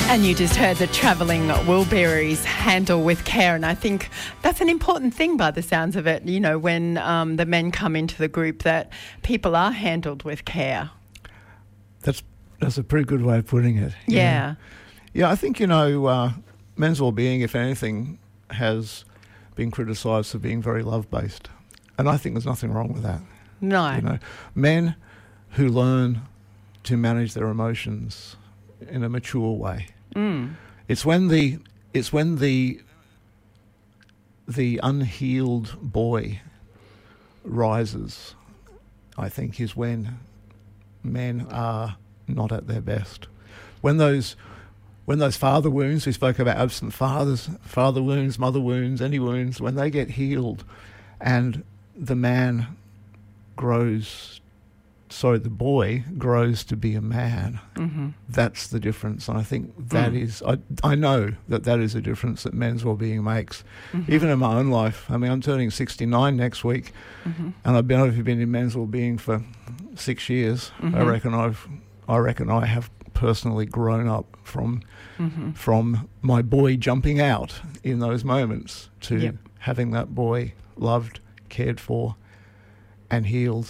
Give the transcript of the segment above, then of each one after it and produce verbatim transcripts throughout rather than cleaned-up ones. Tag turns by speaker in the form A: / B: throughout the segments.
A: And you just heard the Travelling Wilburys, Handle with Care. And I think that's an important thing by the sounds of it, you know, when um, the men come into the group, that people are handled with care.
B: That's that's a pretty good way of putting it.
A: Yeah.
B: Yeah, yeah I think, you know, uh, men's well-being, if anything, has been criticised for being very love-based. And I think there's nothing wrong with that.
A: No.
B: You know, men who learn to manage their emotions in a mature way.
A: Mm.
B: It's when the it's when the the unhealed boy rises, I think, is when men are not at their best. When those when those father wounds, we spoke about absent fathers, father wounds, mother wounds, any wounds, when they get healed and the man grows So the boy grows to be a man.
A: Mm-hmm.
B: That's the difference. And I think that mm. is, I, I know that that is a difference that men's well-being makes. Mm-hmm. Even in my own life. I mean, I'm turning sixty-nine next week, mm-hmm. and I've been, I've been in men's well-being for six years. Mm-hmm. I reckon I've, I reckon I have personally grown up from, mm-hmm. from my boy jumping out in those moments to
A: yep.
B: having that boy loved, cared for, and healed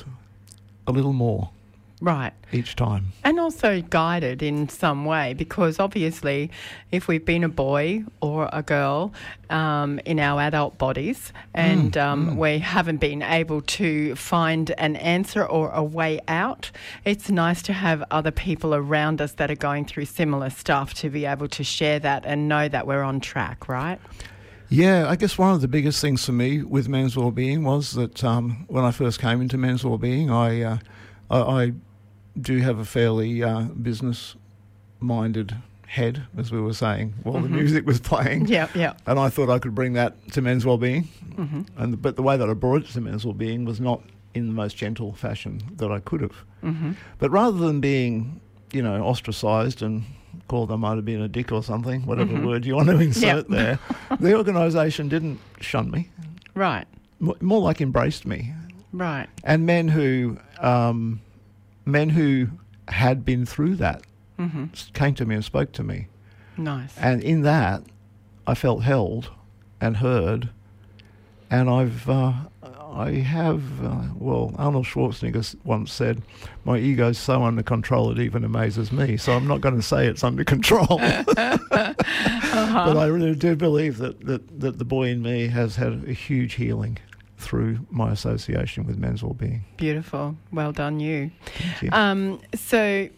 B: a little more.
A: Right.
B: Each time.
A: And also guided in some way, because obviously if we've been a boy or a girl um, in our adult bodies and
B: mm,
A: um,
B: mm.
A: we haven't been able to find an answer or a way out, it's nice to have other people around us that are going through similar stuff to be able to share that and know that we're on track, right?
B: Yeah, I guess one of the biggest things for me with men's well-being was that um, when I first came into men's well-being, I, uh, I, I do have a fairly uh, business-minded head, as we were saying, while mm-hmm. the music was playing.
A: Yeah, yeah.
B: And I thought I could bring that to men's well-being.
A: Mm-hmm.
B: And but the way that I brought it to men's well-being was not in the most gentle fashion that I could have.
A: Mm-hmm.
B: But rather than being, you know, ostracised and called I might have been a dick or something, whatever
A: mm-hmm.
B: word you want to insert
A: yep.
B: there, the organisation didn't shun me.
A: Right.
B: M- more like embraced me.
A: Right.
B: And men who um, men who had been through that
A: mm-hmm.
B: came to me and spoke to me.
A: Nice.
B: And in that, I felt held and heard, and I've uh, I have, uh, well, Arnold Schwarzenegger once said, my ego's so under control it even amazes me. So I'm not going to say it's under control. uh-huh. But I really do believe that, that, that the boy in me has had a huge healing through my association with men's well-being.
A: Beautiful. Well done, you.
B: Thank you.
A: Um, so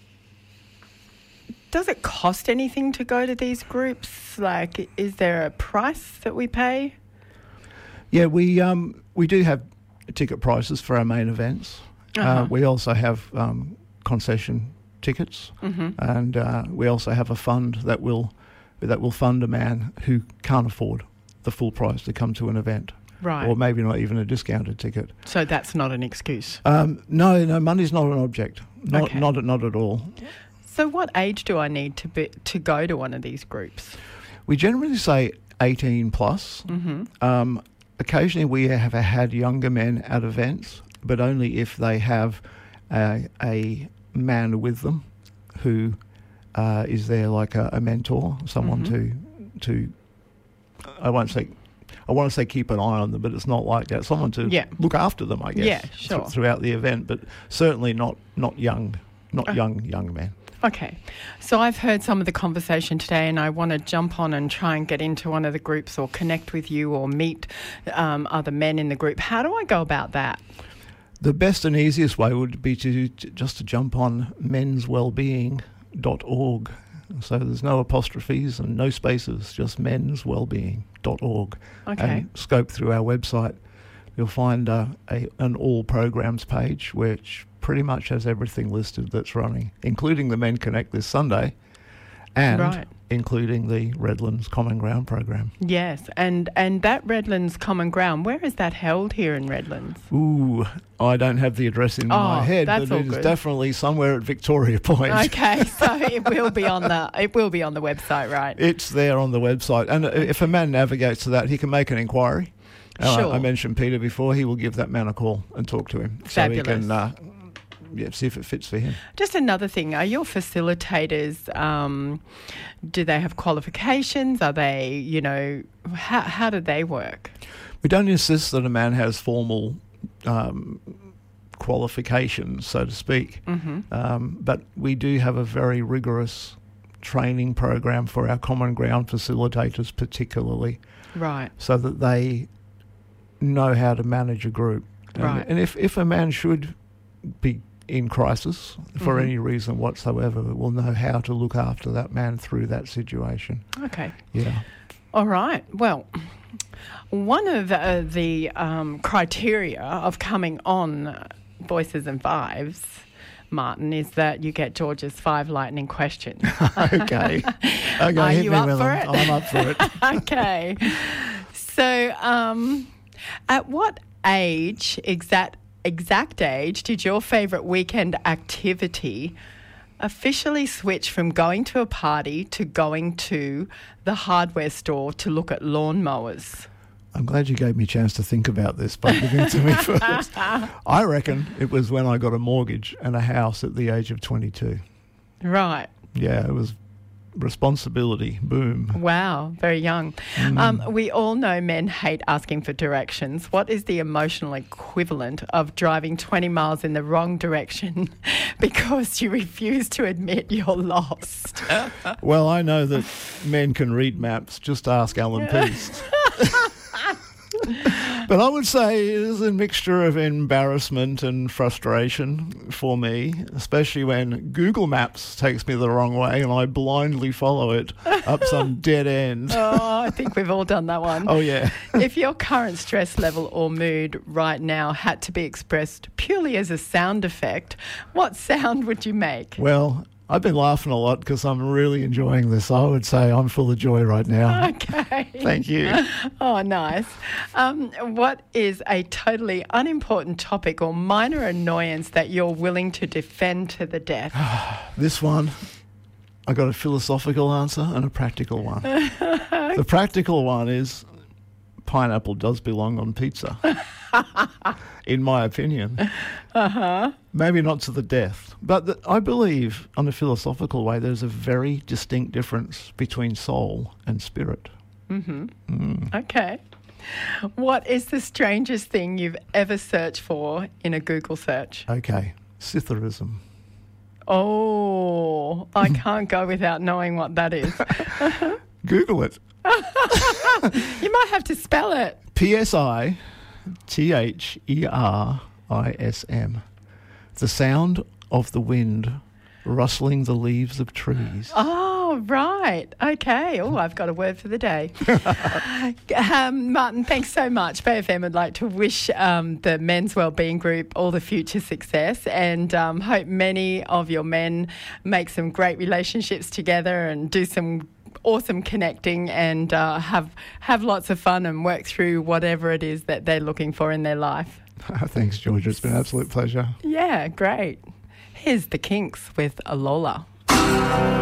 A: does it cost anything to go to these groups? Like, is there a price that we pay?
B: Yeah, we um, we do have ticket prices for our main events.
A: Uh-huh.
B: Uh, we also have um, concession tickets,
A: mm-hmm.
B: and uh, we also have a fund that will that will fund a man who can't afford the full price to come to an event,
A: right?
B: Or maybe not even a discounted ticket.
A: So that's not an excuse.
B: Um, no, no, money's not an object. Not
A: okay.
B: not not at all.
A: So what age do I need to be to go to one of these groups?
B: We generally say eighteen plus.
A: Mm-hmm.
B: Um, Occasionally we have had younger men at events, but only if they have a, a man with them who uh, is there like a, a mentor, someone mm-hmm. to, to I won't say, I want to say keep an eye on them, but it's not like that. Someone to
A: yeah.
B: look after them, I guess,
A: yeah, sure.
B: th- throughout the event, but certainly not, not young, not
A: uh,
B: young, young men.
A: Okay. So I've heard some of the conversation today and I want to jump on and try and get into one of the groups or connect with you or meet um, other men in the group. How do I go about that?
B: The best and easiest way would be to, to just to jump on mens wellbeing dot org. So there's no apostrophes and no spaces, just mens wellbeing dot org.
A: Okay.
B: And scope through our website. You'll find uh, a, an all programs page which pretty much has everything listed that's running, including the Men Connect this Sunday and
A: right.
B: including the Redlands Common Ground program.
A: Yes, and, and that Redlands Common Ground, where is that held here in Redlands?
B: Ooh, I don't have the address in
A: oh,
B: my head,
A: that's
B: but
A: all
B: it is
A: good.
B: definitely somewhere at Victoria Point.
A: Okay, so it will be on the it will be on the website, right?
B: It's there on the website, and if a man navigates to that, he can make an inquiry. Uh,
A: sure.
B: I mentioned Peter before. He will give that man a call and talk to him.
A: Fabulous.
B: So he can uh, yeah, see if it fits for him.
A: Just another thing, are your facilitators, um, do they have qualifications? Are they, you know, how, how do they work?
B: We don't insist that a man has formal um, qualifications, so to speak,
A: Mm-hmm.
B: um, but we do have a very rigorous training program for our common ground facilitators particularly,
A: Right.
B: so that they know how to manage a group. And,
A: Right.
B: and if, if a man should be in crisis for
A: Mhm.
B: any reason whatsoever, we'll know how to look after that man through that situation.
A: Okay.
B: Yeah.
A: All right. Well, one of uh, the um, criteria of coming on Voices and Fives, Martin, is that you get George's five lightning questions.
B: Okay. Okay.
A: Are
B: hit
A: you
B: me
A: up
B: with
A: for
B: them.
A: it?
B: I'm up for it.
A: Okay. So, um, at what age, exact exact age, did your favourite weekend activity officially switch from going to a party to going to the hardware store to look at lawnmowers?
B: I'm glad you gave me a chance to think about this by giving it to me first. I reckon it was when I got a mortgage and a house at the age of twenty-two.
A: Right.
B: Yeah, it was responsibility. Boom.
A: Wow, very young.
B: Mm.
A: Um, we all know men hate asking for directions. What is the emotional equivalent of driving twenty miles in the wrong direction because you refuse to admit you're lost?
B: Well, I know that men can read maps. Just ask Alan Peast. But I would say it is a mixture of embarrassment and frustration for me, especially when Google Maps takes me the wrong way and I blindly follow it up some dead end.
A: Oh, I think we've all done that one.
B: Oh, yeah.
A: If your current stress level or mood right now had to be expressed purely as a sound effect, what sound would you make?
B: Well, I've been laughing a lot because I'm really enjoying this. I would say I'm full of joy right now.
A: Okay.
B: Thank you.
A: Oh, nice. Um, what is a totally unimportant topic or minor annoyance that you're willing to defend to the death?
B: This one, I got a philosophical answer and a practical one. The practical one is pineapple does belong on pizza, in my opinion.
A: Uh-huh.
B: Maybe not to the death, but the, I believe, on a philosophical way, there's a very distinct difference between soul and spirit.
A: Mm-hmm.
B: Mm.
A: Okay. What is the strangest thing you've ever searched for in a Google search?
B: Okay, Scytherism.
A: Oh, I can't go without knowing what that is.
B: Google it.
A: You might have to spell it.
B: P S I T H E R I S M. The sound of the wind rustling the leaves of trees.
A: Oh, right. Okay. Oh, I've got a word for the day. um, Martin, thanks so much. B F M would like to wish um, the Men's Wellbeing Group all the future success and um, hope many of your men make some great relationships together and do some awesome connecting and uh, have have lots of fun and work through whatever it is that they're looking for in their life.
B: Thanks, Georgia. It's been an absolute pleasure.
A: Yeah, great. Here's the Kinks with Alola.